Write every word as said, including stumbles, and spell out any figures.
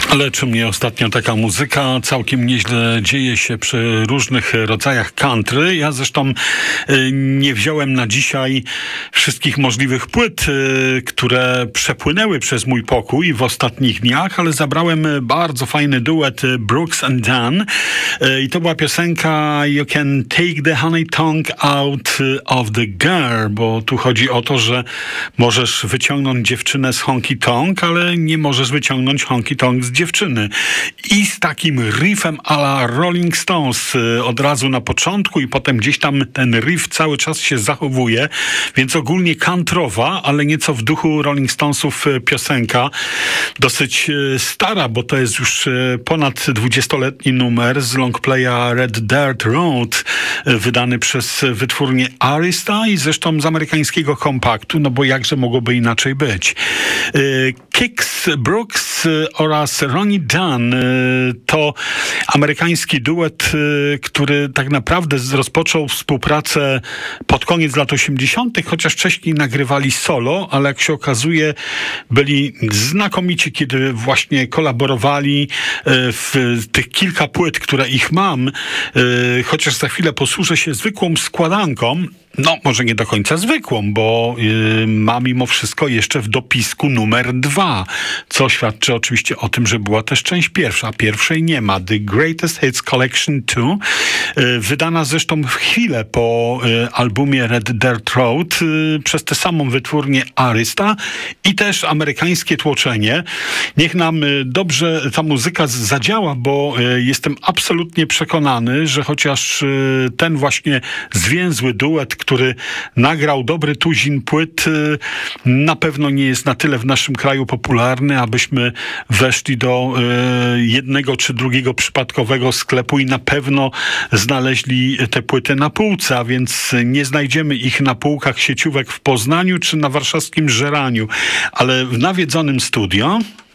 Leczy mnie ostatnio taka muzyka, całkiem nieźle dzieje się przy różnych rodzajach country. Ja zresztą y, nie wziąłem na dzisiaj wszystkich możliwych płyt, y, które przepłynęły przez mój pokój w ostatnich dniach, ale zabrałem bardzo fajny duet Brooks and Dunn y, i to była piosenka You Can Take the Honey Tongue Out of the Girl, bo tu chodzi o to, że możesz wyciągnąć dziewczynę z honky tonk, ale nie możesz wyciągnąć honky tonk z dziewczyny. I z takim riffem a la Rolling Stones od razu na początku i potem gdzieś tam ten riff cały czas się zachowuje, więc ogólnie countrywa, ale nieco w duchu Rolling Stonesów piosenka. Dosyć stara, bo to jest już ponad dwudziestoletni numer z longplaya Red Dirt Road, wydany przez wytwórnię Arista i zresztą z amerykańskiego kompaktu, no bo jakże mogłoby inaczej być. Kix Brooks oraz Ronnie Dunn to amerykański duet, który tak naprawdę rozpoczął współpracę pod koniec lat osiemdziesiątych, chociaż wcześniej nagrywali solo, ale jak się okazuje, byli znakomici, kiedy właśnie kolaborowali w tych kilka płyt, które ich mam, chociaż za chwilę posłużę się zwykłą składanką. No, może nie do końca zwykłą, bo yy, ma mimo wszystko jeszcze w dopisku numer dwa, co świadczy oczywiście o tym, że była też część pierwsza. Pierwszej nie ma. The Greatest Hits Collection dwa, yy, wydana zresztą w chwilę po yy, albumie Red Dirt Road yy, przez tę samą wytwórnię Arista i też amerykańskie tłoczenie. Niech nam yy, dobrze ta muzyka z- zadziała, bo yy, jestem absolutnie przekonany, że chociaż yy, ten właśnie zwięzły duet, który nagrał dobry tuzin płyt, na pewno nie jest na tyle w naszym kraju popularny, abyśmy weszli do y, jednego czy drugiego przypadkowego sklepu i na pewno znaleźli te płyty na półce, a więc nie znajdziemy ich na półkach sieciówek w Poznaniu czy na warszawskim Żeraniu, ale w nawiedzonym studio